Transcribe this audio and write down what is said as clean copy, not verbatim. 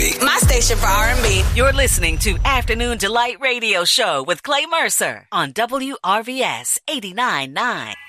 R&B. My station for R&B. You're listening to Afternoon Delight Radio Show with Clay Mercer on WRVS 89.9.